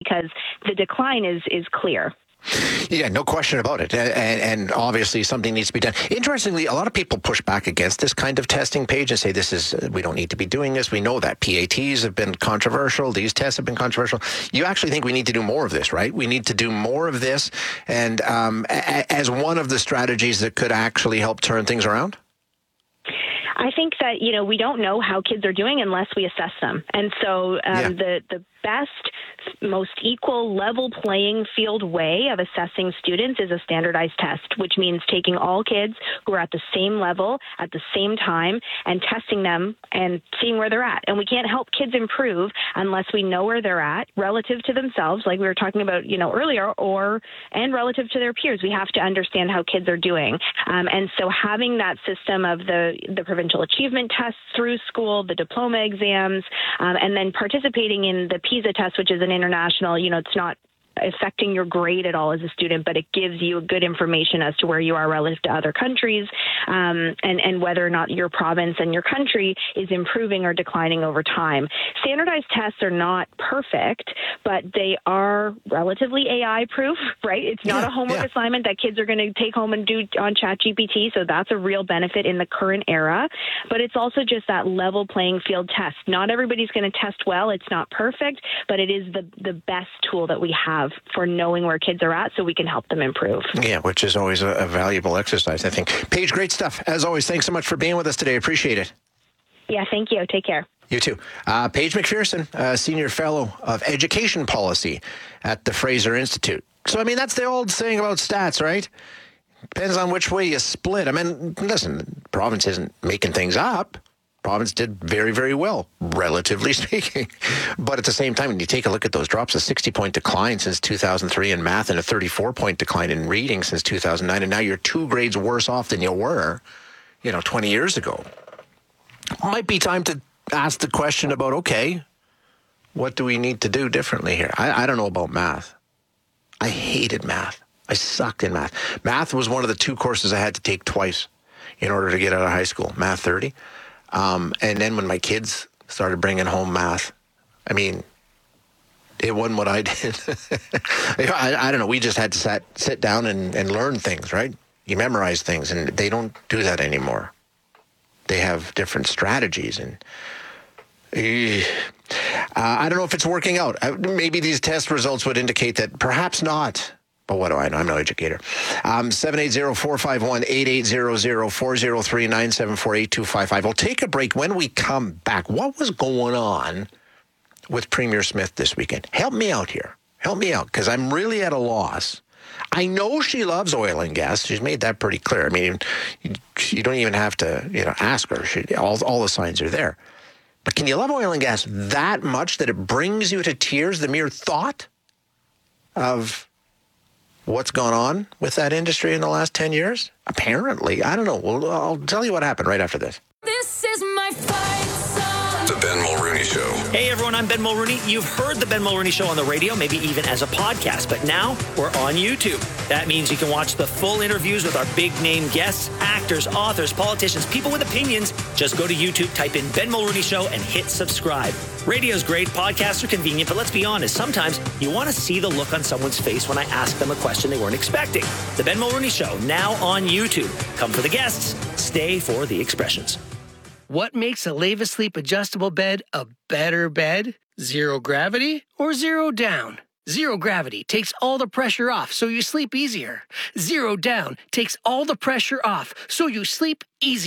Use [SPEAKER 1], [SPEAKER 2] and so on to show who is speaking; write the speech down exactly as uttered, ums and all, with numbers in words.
[SPEAKER 1] because the decline is is clear.
[SPEAKER 2] Yeah, no question about it. And, and obviously something needs to be done. Interestingly, a lot of people push back against this kind of testing page and say this is, we don't need to be doing this. We know that P A Ts have been controversial. These tests have been controversial. You actually think we need to do more of this, right? We need to do more of this. And um, a- as one of the strategies that could actually help turn things around?
[SPEAKER 1] I think that, you know, we don't know how kids are doing unless we assess them. And so um, yeah. the, the best, most equal, level playing field way of assessing students is a standardized test, which means taking all kids who are at the same level at the same time and testing them and seeing where they're at. And we can't help kids improve unless we know where they're at relative to themselves, like we were talking about, you know, earlier, or and relative to their peers. We have to understand how kids are doing. Um, and so having that system of the, the provincial achievement tests through school, the diploma exams, um, and then participating in the PISA test, which is an international, you know, it's not affecting your grade at all as a student, but it gives you good information as to where you are relative to other countries, um, and, and whether or not your province and your country is improving or declining over time. Standardized tests are not perfect, but they are relatively A I proof, right? It's not yeah, a homework yeah. assignment that kids are going to take home and do on ChatGPT, so that's a real benefit in the current era. But it's also just that level playing field test. Not everybody's going to test well. It's not perfect, but it is the, the best tool that we have for knowing where kids are at so we can help them improve. Yeah,
[SPEAKER 2] which is always a, a valuable exercise, I think. Paige, great stuff. As always, thanks so much for being with us today. Appreciate it.
[SPEAKER 1] Yeah, thank you. Take care.
[SPEAKER 2] You too. Uh, Paige McPherson, uh, Senior Fellow of Education Policy at the Fraser Institute. So, I mean, that's the old saying about stats, right? Depends on which way you split. I mean, listen, the province isn't making things up. Province did very, very well, relatively speaking. But at the same time, when you take a look at those drops, a sixty-point decline since two thousand three in math and a thirty-four point decline in reading since two thousand nine, and now you're two grades worse off than you were, you know, twenty years ago. Might be time to ask the question about, okay, what do we need to do differently here? I, I don't know about math. I hated math. I sucked in math. Math was one of the two courses I had to take twice in order to get out of high school, Math thirty. Um, and then when my kids started bringing home math, I mean, it wasn't what I did. I, I don't know. We just had to sat, sit down and, and learn things, right? You memorize things, and they don't do that anymore. They have different strategies. And uh, I don't know if it's working out. Maybe these test results would indicate that perhaps not. But what do I know? I'm no educator. Um, seven eight zero, four five one, eight eight zero zero, four zero three, nine seven four, eight two five five. We'll take a break. When we come back, what was going on with Premier Smith this weekend? Help me out here. Help me out, because I'm really at a loss. I know she loves oil and gas. She's made that pretty clear. I mean, you, you don't even have to, you know, ask her. She, all, all the signs are there. But can you love oil and gas that much that it brings you to tears, the mere thought of what's gone on with that industry in the last ten years? Apparently. I don't know. Well, I'll tell you what happened right after this.
[SPEAKER 3] This is my fight song.
[SPEAKER 4] The Ben Mulrooney Show.
[SPEAKER 5] Hey, everyone. I'm Ben Mulrooney. You've heard the Ben Mulrooney Show on the radio, maybe even as a podcast, but now we're on YouTube. That means you can watch the full interviews with our big-name guests, actors, authors, politicians, people with opinions. Just go to YouTube, type in Ben Mulrooney Show, and hit subscribe. Radio's great, podcasts are convenient, but let's be honest, sometimes you want to see the look on someone's face when I ask them a question they weren't expecting. The Ben Mulrooney Show, now on YouTube. Come for the guests, stay for the expressions.
[SPEAKER 6] What makes a Leva Sleep adjustable bed a better bed? Zero gravity or zero down? Zero gravity takes all the pressure off so you sleep easier. Zero down takes all the pressure off so you sleep easier.